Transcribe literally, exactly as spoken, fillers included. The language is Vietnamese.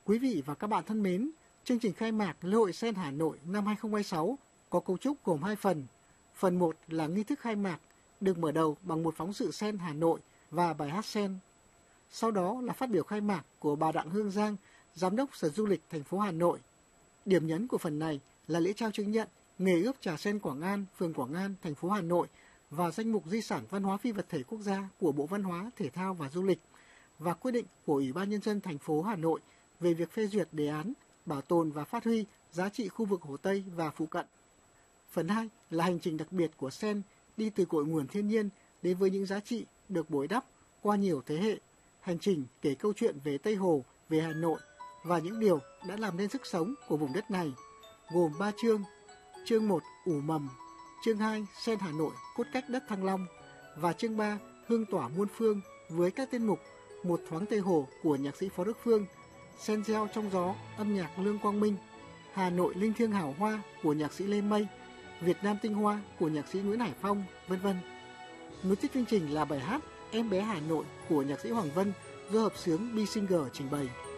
Quý vị và các bạn thân mến, chương trình khai mạc lễ hội Sen Hà Nội năm hai không hai sáu có cấu trúc gồm hai phần. Phần một là nghi thức khai mạc, được mở đầu bằng một phóng sự Sen Hà Nội và bài hát Sen. Sau đó là phát biểu khai mạc của bà Đặng Hương Giang, Giám đốc Sở Du lịch thành phố Hà Nội. Điểm nhấn của phần này là lễ trao chứng nhận nghề ướp trà sen Quảng An, phường Quảng An, thành phố Hà Nội và danh mục di sản văn hóa phi vật thể quốc gia của Bộ Văn hóa, Thể thao và Du lịch và quyết định của Ủy ban Nhân dân thành phố Hà Nội về việc phê duyệt đề án bảo tồn và phát huy giá trị khu vực Hồ Tây và phụ cận. Phần hai là hành trình đặc biệt của Sen đi từ cội nguồn thiên nhiên đến với những giá trị được bồi đắp qua nhiều thế hệ. Hành trình kể câu chuyện về Tây Hồ, về Hà Nội và những điều đã làm nên sức sống của vùng đất này, gồm ba chương. Chương một ủ mầm, chương hai Sen Hà Nội cốt cách đất Thăng Long và chương ba hương tỏa muôn phương với các tiết mục Một thoáng Tây Hồ của nhạc sĩ Phó Đức Phương, Sen reo trong gió âm nhạc Lương Quang Minh, Hà Nội linh thiêng hào hoa của nhạc sĩ Lê Mây, Việt Nam tinh hoa của nhạc sĩ Nguyễn Hải Phong, vân vân. Nối tiếp chương trình là bài hát Em bé Hà Nội của nhạc sĩ Hoàng Vân do hợp xướng B Singer trình bày.